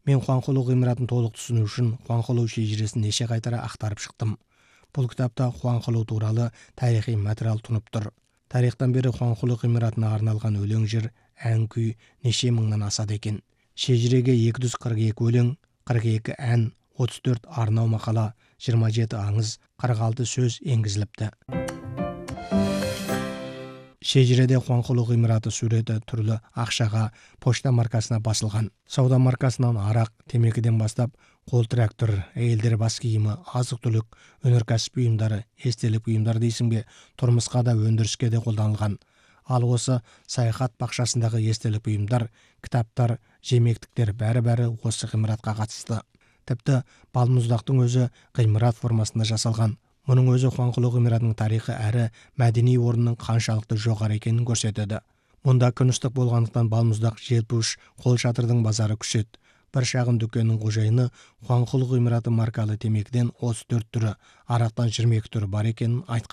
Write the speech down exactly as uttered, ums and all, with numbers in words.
Мен Хуанхолу ғимаратын толық түсіну үшін Хуанхолу шежіресін неше қайтара ақтарып шықтым. Бұл кітапта Хуанхолу туралы тарихи материал тұнып тұр. Тарихтан бері Хуанхолу ғимаратына арналған өлең жыр, ән күй неше мыңнан асады екен. Шежіреге екі жүз қырық екі өлең, қырық екі ән, отыз төрт арнау мақала, жиырма жеті аңыз, қырық алты сөз енгізіліпті. Шежіреде Хуанхолу ғимараты суреті түрлі ақшаға, почта маркасына басылған. Сауда маркасынан арақ, темекіден бастап, қол трактор, әйелдер бас киімі, азық-түлік, өнеркәсіп бұйымдары, естелік бұйымдар дейсің бе, тұрмысқа да өндіріске де қолданылған. Ал осы саяхат бақшасындағы естелік бұйымдар, кітаптар, жемектіктер бәрі-бәрі осы ғимаратқа қатысты. Тіпті балмұздақтың өзі ғимарат формасында жасалған. Мұның өзі Хуанхолу ғимаратының тарихы әрі мәдени орнының қаншалықты жоғары екенін көрсетеді. Мұнда күн ыстық болғандықтан балмұздақ, желпуш, қол шатырдың базары күшет. Бір шағын дүкеннің қожайыны Хуанхолу ғимараты маркалы темекіден отыз төрт түрі, арақтан жиырма екі түрі бар екенін айтқан.